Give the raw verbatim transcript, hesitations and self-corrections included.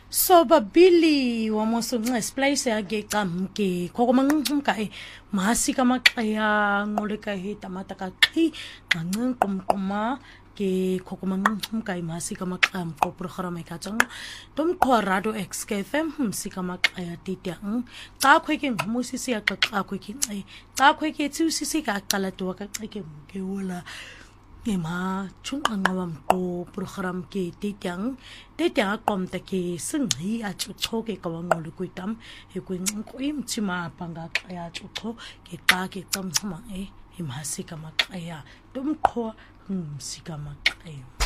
So babili wa mosonce place ya ke qamke khoko manqum kae masika maqaya ngoleka he tamata ka qi nqanqum quma ke khoko manqum kae masika maqam ko program ka tsang tom khorado x k f m msika maqaya titiang xa khwe ke ngmusisi ya xa khwe ke nce xa khwe ke tsusisi ka qala to ka qike ke wala ema chung angawam to program ke titiang titiang kom ta ke singhi a chu cho ke kawang ngol kuitam he kuin ko im chima panga kaya chu cho ke ta ke tam chama e himhasi ka makaya tum kho hum sikama kaya